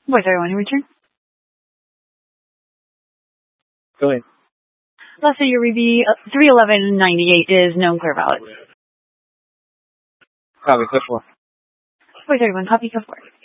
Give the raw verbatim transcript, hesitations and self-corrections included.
Voice thirty-one, in return. Go ahead. Last your Ruby three eleven ninety-eight is known clear valid. Copy, code four. Voice thirty-one, copy, code four.